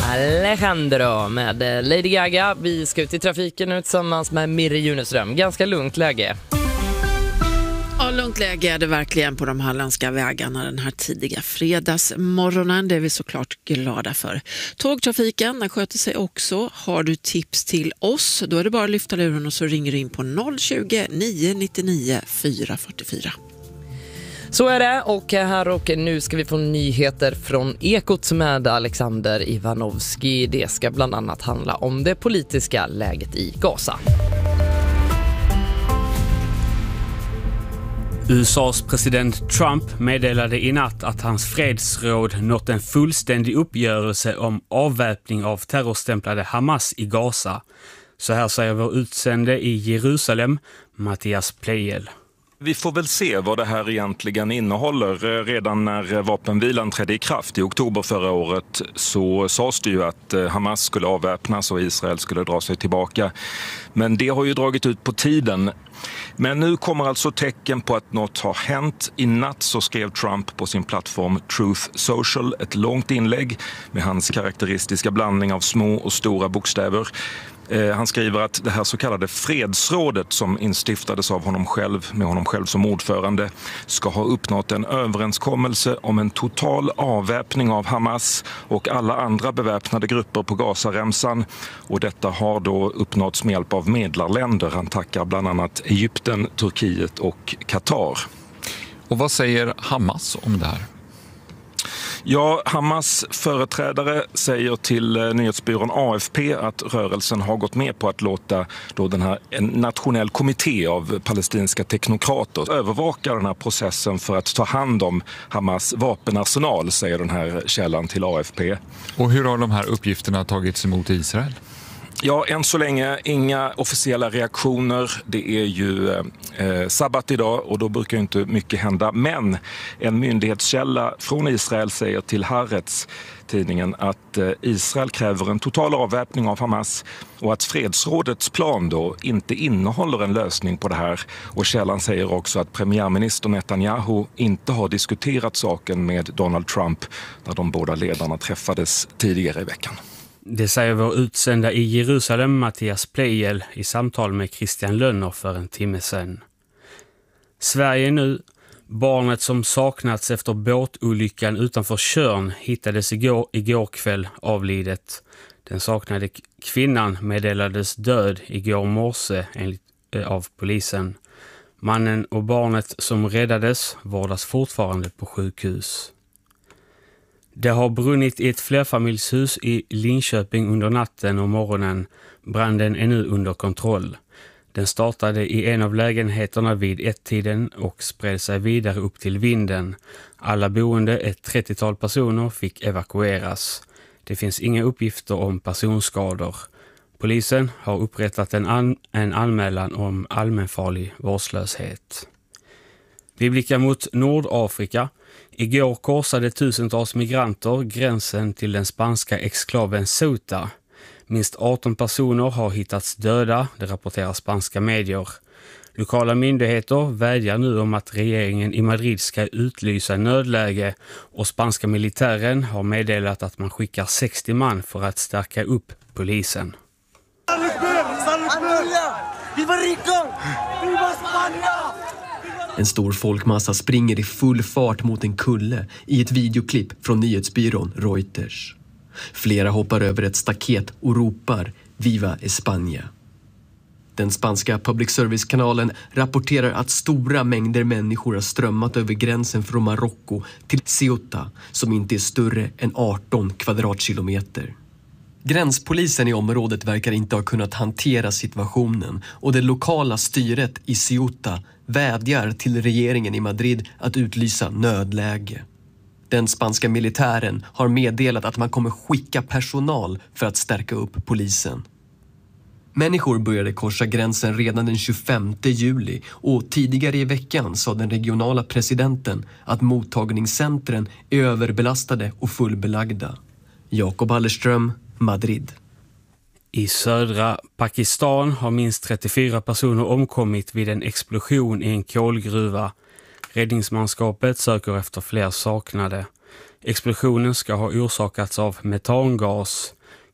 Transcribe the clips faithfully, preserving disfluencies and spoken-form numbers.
Alejandro med Lady Gaga. Vi ska ut i trafiken nu tillsammans med Mirre Juneström. Ganska lugnt läge. Ja, lugnt läge är det verkligen på de halländska vägarna den här tidiga fredagsmorgonen. Det är vi såklart glada för. Tågtrafiken, den sköter sig också. Har du tips till oss, då är det bara att lyfta luren och så ringer du in på noll tjugo, nio nittionio, fyra fyrtiofyra. Så är det, och här och nu ska vi få nyheter från Ekot med Alexander Ivanovski. Det ska bland annat handla om det politiska läget i Gaza. U S A:s president Trump meddelade i natt att hans fredsråd nått en fullständig uppgörelse om avväpning av terrorstämplade Hamas i Gaza. Så här säger vår utsände i Jerusalem, Mattias Plejel. Vi får väl se vad det här egentligen innehåller. Redan när vapenvilan trädde i kraft i oktober förra året så sades det ju att Hamas skulle avväpnas och Israel skulle dra sig tillbaka. Men det har ju dragit ut på tiden. Men nu kommer alltså tecken på att något har hänt. I natt så skrev Trump på sin plattform Truth Social ett långt inlägg med hans karaktäristiska blandning av små och stora bokstäver. Han skriver att det här så kallade fredsrådet som instiftades av honom själv, med honom själv som ordförande, ska ha uppnått en överenskommelse om en total avväpning av Hamas och alla andra beväpnade grupper på Gazaremsan. Och detta har då uppnåtts med hjälp av medlarländer. Han tackar bland annat Egypten, Turkiet och Qatar. Och vad säger Hamas om det här? Ja, Hamas företrädare säger till nyhetsbyrån A F P att rörelsen har gått med på att låta då den här, en nationell kommitté av palestinska teknokrater övervaka den här processen för att ta hand om Hamas vapenarsenal, säger den här källan till A F P. Och hur har de här uppgifterna tagits emot Israel? Ja, än så länge inga officiella reaktioner. Det är ju eh, sabbat idag och då brukar ju inte mycket hända. Men en myndighetskälla från Israel säger till Haaretz, tidningen, att eh, Israel kräver en total avväpning av Hamas och att fredsrådets plan då inte innehåller en lösning på det här. Och källan säger också att premiärminister Netanyahu inte har diskuterat saken med Donald Trump när de båda ledarna träffades tidigare i veckan. Det säger vår utsända i Jerusalem, Mattias Plejel, i samtal med Christian Lönner för en timme sedan. Sverige nu. Barnet som saknats efter båtolyckan utanför Tjörn hittades igår, igår kväll avlidet. Den saknade kvinnan meddelades död igår morse enligt, eh, av polisen. Mannen och barnet som räddades vårdas fortfarande på sjukhus. Det har brunnit i ett flerfamiljshus i Linköping under natten och morgonen. Branden är nu under kontroll. Den startade i en av lägenheterna vid ett-tiden och spred sig vidare upp till vinden. Alla boende, ett trettiotal personer, fick evakueras. Det finns inga uppgifter om personskador. Polisen har upprättat en, an- en anmälan om allmänfarlig vårdslöshet. Vi blickar mot Nordafrika. Igår korsade tusentals migranter gränsen till den spanska exklaven Ceuta. Minst arton personer har hittats döda, det rapporterar spanska medier. Lokala myndigheter vädjar nu om att regeringen i Madrid ska utlysa nödläge och spanska militären har meddelat att man skickar sextio man för att stärka upp polisen. En stor folkmassa springer i full fart mot en kulle i ett videoklipp från nyhetsbyrån Reuters. Flera hoppar över ett staket och ropar Viva España. Den spanska public service-kanalen rapporterar att stora mängder människor har strömmat över gränsen från Marocko till Ceuta, som inte är större än arton kvadratkilometer. Gränspolisen i området verkar inte ha kunnat hantera situationen och det lokala styret i Ceuta vädjar till regeringen i Madrid att utlysa nödläge. Den spanska militären har meddelat att man kommer skicka personal för att stärka upp polisen. Människor började korsa gränsen redan den tjugofemte juli och tidigare i veckan sa den regionala presidenten att mottagningscentren är överbelastade och fullbelagda. Jakob Hallerström, Madrid. I södra Pakistan har minst trettiofyra personer omkommit vid en explosion i en kolgruva. Räddningsmanskapet söker efter fler saknade. Explosionen ska ha orsakats av metangas.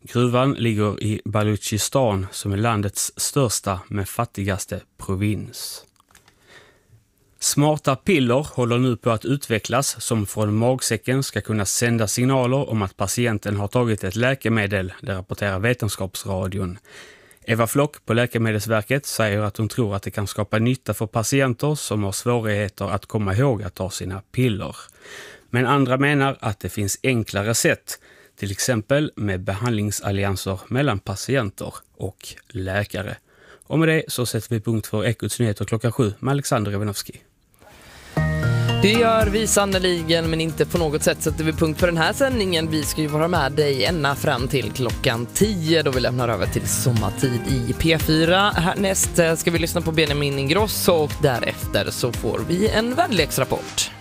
Gruvan ligger i Baluchistan som är landets största men fattigaste provins. Smarta piller håller nu på att utvecklas som från magsäcken ska kunna sända signaler om att patienten har tagit ett läkemedel, det rapporterar Vetenskapsradion. Eva Flock på Läkemedelsverket säger att hon tror att det kan skapa nytta för patienter som har svårigheter att komma ihåg att ta sina piller. Men andra menar att det finns enklare sätt, till exempel med behandlingsallianser mellan patienter och läkare. Och med det så sätter vi punkt för Ekots nyheter klockan sju med Alexander Ivanovski. Det gör vi sannoliken, men inte på något sätt sätter vi punkt för den här sändningen. Vi ska ju vara med dig ända fram till klockan tio då vi lämnar över till sommartid i P fyra. Härnäst ska vi lyssna på Benjamin Ingrosso och därefter så får vi en väderleksrapport.